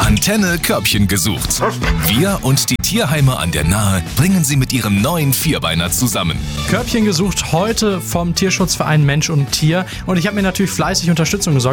Antenne Körbchen gesucht. Wir und die Tierheime an der Nahe bringen sie mit ihrem neuen Vierbeiner zusammen. Körbchen gesucht heute vom Tierschutzverein Mensch und Tier. Und ich habe mir natürlich fleißig Unterstützung gesorgt.